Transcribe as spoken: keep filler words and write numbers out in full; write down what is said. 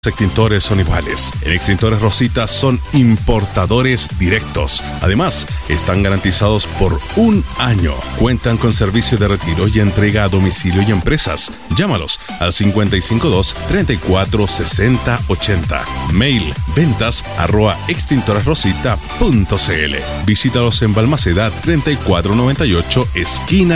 Extintores son iguales. En Extintores Rosita son importadores directos. Además, están garantizados por un año. Cuentan con servicio de retiro y entrega a domicilio y empresas. Llámalos al cincuenta y cinco dos, treinta y cuatro, sesenta, ochenta. Mail ventas arroba extintoresrosita punto cl. Visítalos en Balmaceda treinta y cuatro noventa y ocho, esquina